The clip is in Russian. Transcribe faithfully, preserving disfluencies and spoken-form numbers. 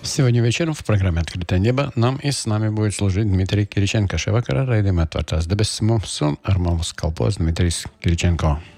Сегодня вечером в программе «Открытое небо» нам и с нами будет служить Дмитрий Кириченко. Шевакара Райдем Атвартас. Дебес Мумсун Армамус Колпоз Дмитрий Кириченко.